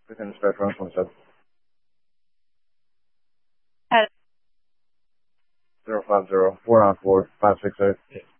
Within the spectrum, 27. Hello. 050 494 568.